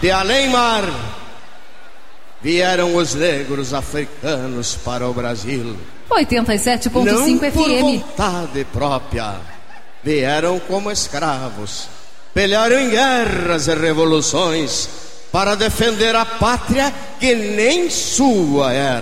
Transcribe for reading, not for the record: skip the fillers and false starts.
de além-mar, vieram os negros africanos para o Brasil. 87.5 não FM. Por vontade própria, vieram como escravos, pelearam em guerras e revoluções para defender a pátria que nem sua era.